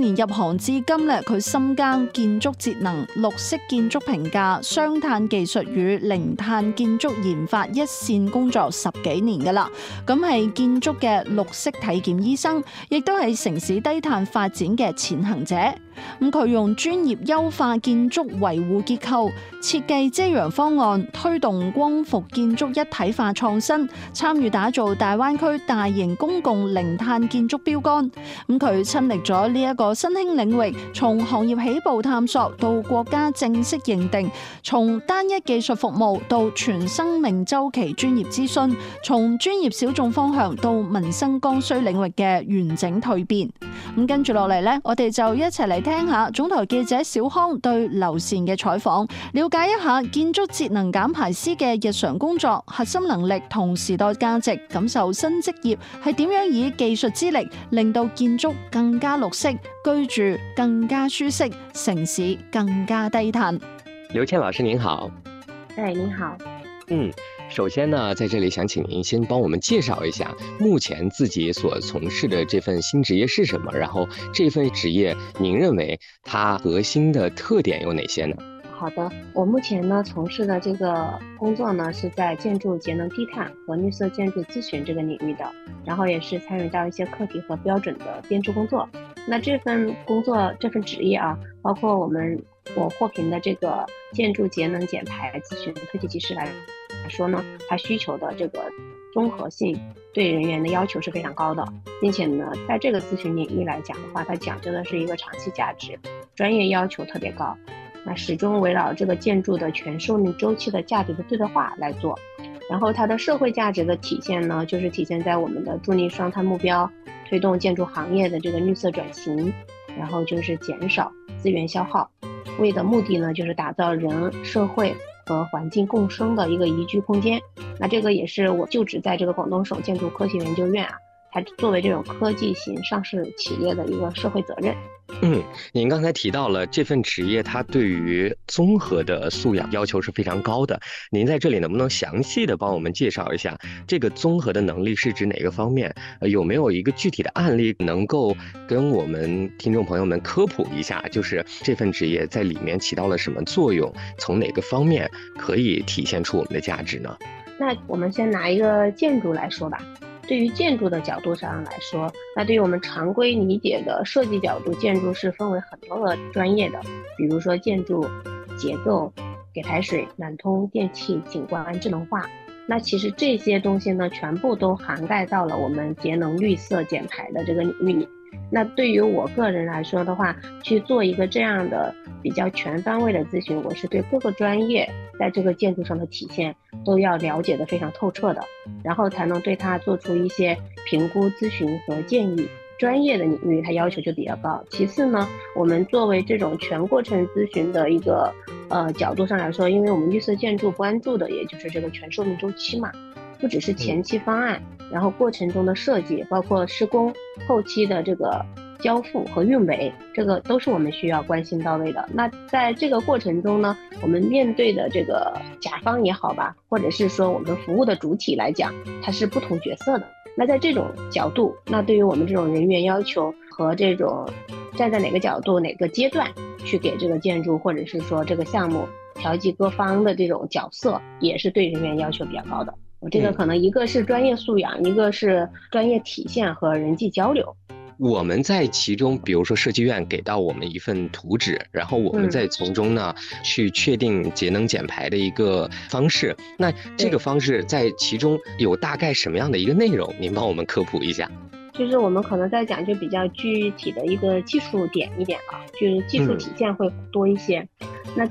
年入行至今咧，佢深耕建築節能、綠色建築評價、雙碳技術與零碳建築研發一線工作10幾年噶啦。咁係建築嘅綠色體檢醫生，亦都係城市低碳發展嘅前行者。咁佢用專業優化建築維護結構、設計遮陽方案，推動光伏建築一體化創新，參與打造大灣區大型公共零碳建築標杆。咁佢親歷咗呢一個新興領域，從行業起步探索到國家正式認定，從單一技術服務到全生命週期專業諮詢，從專業小眾方向到民生剛需領域嘅完整蛻變。咁跟住落嚟呢，我哋就一齊嚟聽下總台記者小康對劉善嘅採訪，了解一下建築節能減排師嘅日常工作、核心能力同時代價值，感受新職業係點樣以技術之力令到建築更加綠色，居住更加舒適，城市更加低碳。 劉倩老師您好。 您好。 首先呢，在这里想请您先帮我们介绍一下目前自己所从事的这份新职业是什么，然后这份职业您认为它核心的特点有哪些呢？ 好的，我目前呢从事的这个工作呢是在建筑节能低碳和绿色建筑咨询这个领域的，然后也是参与到一些课题和标准的编制工作。那这份工作这份职业啊，包括我获评的这个建筑节能减排咨询特级技师来说呢，它需求的这个综合性对人员的要求是非常高的，并且呢在这个咨询领域来讲的话，它讲究的是一个长期价值，专业要求特别高，那始终围绕这个建筑的全寿命周期的价值的最大化来做。然后它的社会价值的体现呢，就是体现在我们的助力双碳目标，推动建筑行业的这个绿色转型，然后就是减少资源消耗，为的目的呢就是打造人、社会和环境共生的一个宜居空间。那这个也是我就职在这个广东省建筑科学研究院它作为这种科技型上市企业的一个社会责任。 您刚才提到了这份职业它对于综合的素养要求是非常高的，您在这里能不能详细的帮我们介绍一下这个综合的能力是指哪个方面？有没有一个具体的案例能够跟我们听众朋友们科普一下，就是这份职业在里面起到了什么作用，从哪个方面可以体现出我们的价值呢？ 那我们先拿一个建筑来说吧。对于建筑的角度上来说，那对于我们常规理解的设计角度，建筑是分为很多个专业的，比如说建筑结构、给排水、暖通、电气、景观、智能化。那其实这些东西呢，全部都涵盖到了我们节能绿色减排的这个领域里。那对于我个人来说的话，去做一个这样的比较全方位的咨询，我是对各个专业在这个建筑上的体现都要了解的非常透彻的，然后才能对它做出一些评估、咨询和建议。专业的领域它要求就比较高。其次呢，我们作为这种全过程咨询的一个角度上来说，因为我们绿色建筑关注的也就是这个全寿命周期嘛，不只是前期方案，然后过程中的设计，包括施工后期的这个交付和运维，这个都是我们需要关心到位的。那在这个过程中呢，我们面对的这个甲方也好吧，或者是说我们服务的主体来讲，它是不同角色的。那在这种角度，那对于我们这种人员要求和这种站在哪个角度哪个阶段去给这个建筑或者是说这个项目调剂各方的这种角色，也是对人员要求比较高的。我这个可能一个是专业素养，一个是专业体现和人际交流。 我们在其中，比如说设计院给到我们一份图纸，然后我们再从中呢去确定节能减排的一个方式。那这个方式在其中有大概什么样的一个内容？您帮我们科普一下。 就是我们可能在讲就比较具体的一个技术点一点啊，就是技术体现会多一些。那